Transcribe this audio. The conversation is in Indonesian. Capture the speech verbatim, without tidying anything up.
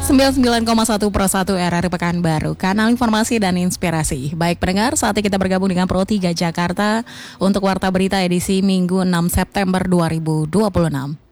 sembilan puluh sembilan koma satu Pro satu R R I Pekanbaru, kanal informasi dan inspirasi. Baik pendengar, saatnya kita bergabung dengan Pro tiga Jakarta untuk Warta Berita edisi Minggu enam September dua ribu dua puluh enam.